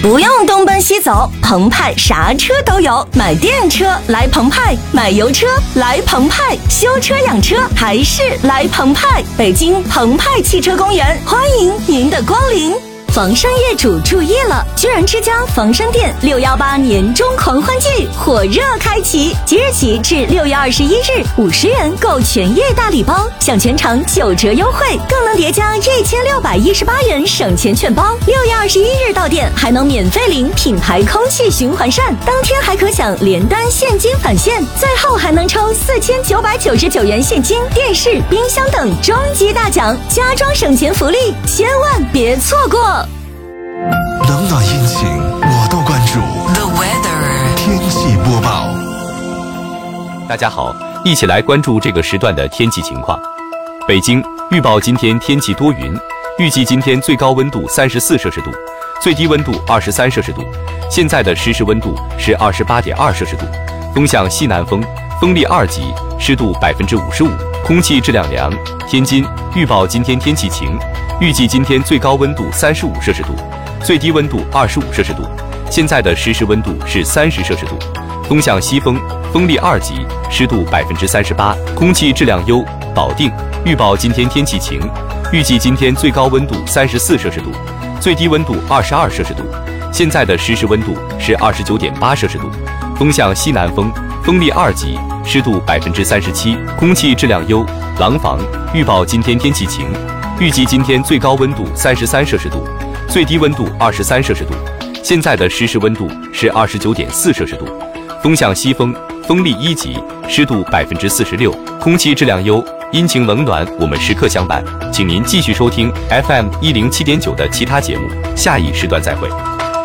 不用东奔西走，澎湃啥车都有。买电车来澎湃，买油车来澎湃，修车养车还是来澎湃。北京澎湃汽车公园，欢迎您的光临。房商业主注意了，居然之家房商店618年中狂欢季火热开启，即日起至6月21日，50元购全业大礼包，享全场9折优惠，更能叠加1618元省钱券包。6月21日到店还能免费领品牌空气循环扇，当天还可享连单现金返现，最后还能抽4999元现金、电视、冰箱等终极大奖，家装省钱福利，千万别错过。 冷暖阴晴我都关注。 The weather 天气播报。 大家好，一起来关注这个时段的天气情况。北京预报今天天气多云，预计今天最高温度34摄氏度，最低温度23摄氏度。现在的实时温度是28.2摄氏度，风向西南风，风力2级，湿度55%，空气质量良。天津预报今天天气晴，预计今天最高温度35摄氏度，最低温度25摄氏度。现在的实时温度是30摄氏度，风向西风，风力2级，湿度38%，空气质量优。保定预报今天天气晴，预计今天最高温度34摄氏度，最低温度22摄氏度。现在的实时温度是29.8摄氏度，风向西南风，风力2级，湿度37%，空气质量优。廊坊预报今天天气晴，预计今天最高温度33摄氏度，最低温度23摄氏度。现在的实时温度是29.4摄氏度，风向西风，风力1级，湿度46%，空气质量优。阴晴冷暖我们时刻相伴，请您继续收听 FM 107.9的其他节目，下一时段再会。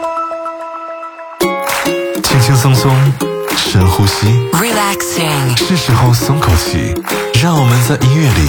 轻轻松松，深呼吸 relaxing 是时候松口气，让我们在音乐里